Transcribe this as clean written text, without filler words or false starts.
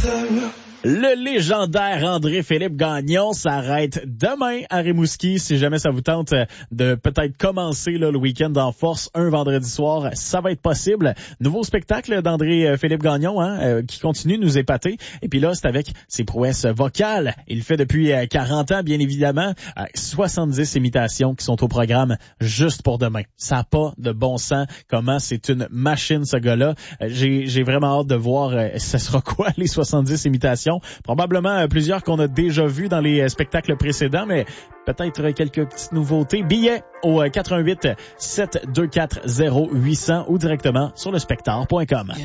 Le légendaire André-Philippe Gagnon s'arrête demain à Rimouski. Si jamais ça vous tente de peut-être commencer là, le week-end en force, un vendredi soir, ça va être possible. Nouveau spectacle d'André-Philippe Gagnon qui continue de nous épater. Et puis là, c'est avec ses prouesses vocales. Il le fait depuis 40 ans, bien évidemment. 70 imitations qui sont au programme juste pour demain. Ça n'a pas de bon sens. Comment c'est une machine, ce gars-là. J'ai vraiment hâte de voir ce sera quoi les 70 imitations. Probablement plusieurs qu'on a déjà vues dans les spectacles précédents, mais peut-être quelques petites nouveautés. Billets au 88 724 0800 ou directement sur le spectacle.com.